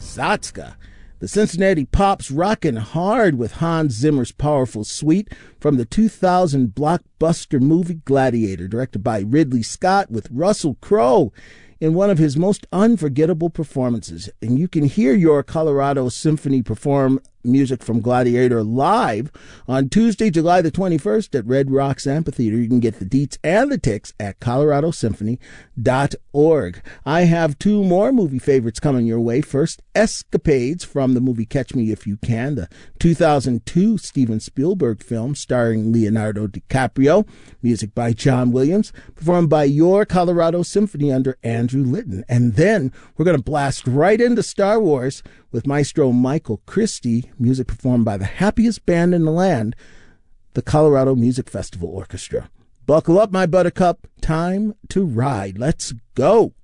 Zatska. The Cincinnati Pops rockin' hard with Hans Zimmer's powerful suite from the 2000 blockbuster movie Gladiator, directed by Ridley Scott with Russell Crowe in one of his most unforgettable performances. And you can hear your Colorado Symphony perform music from Gladiator live on Tuesday, July the 21st at Red Rocks Amphitheater. You can get the deets and the ticks at coloradosymphony.org. I have two more movie favorites coming your way. First, Escapades from the movie Catch Me If You Can, the 2002 Steven Spielberg film starring Leonardo DiCaprio, music by John Williams, performed by your Colorado Symphony under Andrew Litton. And then we're going to blast right into Star Wars with Maestro Michael Christie, music performed by the happiest band in the land, the Colorado Music Festival Orchestra. Buckle up, my buttercup. Time to ride. Let's go.